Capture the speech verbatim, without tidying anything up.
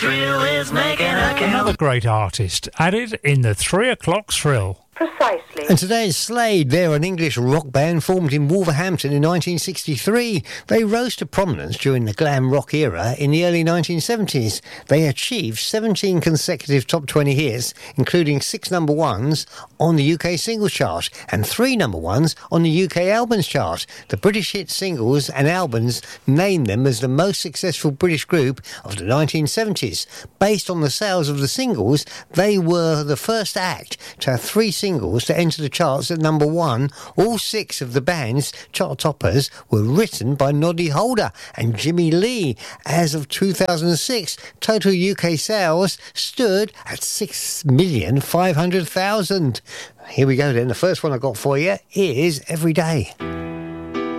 drill is making a kill. Another great artist added in the three o'clock thrill. Precisely. And today is Slade. They're an English rock band formed in Wolverhampton in nineteen sixty-three. They rose to prominence during the glam rock era in the early nineteen seventies. They achieved seventeen consecutive top twenty hits, including six number ones on the U K singles chart and three number ones on the U K albums chart. The British hit singles and albums named them as the most successful British group of the nineteen seventies. Based on the sales of the singles, they were the first act to have three singles to enter the charts at number one. All six of the band's chart toppers were written by Noddy Holder and Jimmy Lee. As of two thousand six, total U K sales stood at six million five hundred thousand. Here we go then. The first one I got for you is Every Day.